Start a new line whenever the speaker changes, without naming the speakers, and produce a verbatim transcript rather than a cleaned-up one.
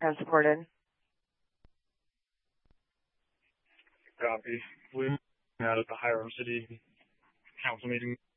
As supported.
Copy. We met at the Hiram City Council meeting